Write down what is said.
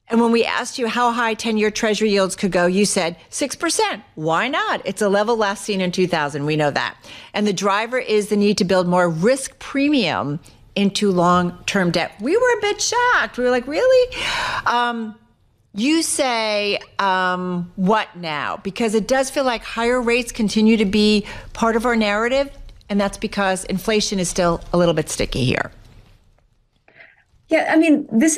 And when we asked you how high 10-year Treasury yields could go, you said 6%. Why not? It's a level last seen in 2000. We know that. And the driver is the need to build more risk premium into long-term debt. We were a bit shocked. We were like, really? You say, what now? Because it does feel like higher rates continue to be part of our narrative, and that's because inflation is still a little bit sticky here. Yeah, I mean, this